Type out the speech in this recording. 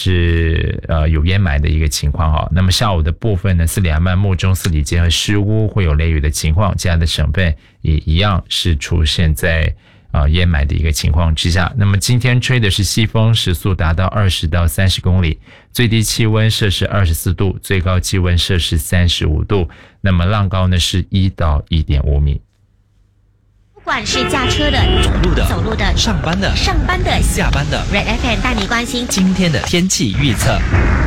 是有烟霾的一个情况哈。那么下午的部分呢，斯里兰曼、莫中、斯里坚和诗乌会有雷雨的情况，其他的省份也一样是出现在烟霾的一个情况之下。那么今天吹的是西风，时速达到20到30公里，最低气温摄氏24度，最高气温摄氏35度，那么浪高呢是1到1.5米。 不管是驾车的、走路的、 上班的、 下班的， Red FM 带你关心今天的天气预测。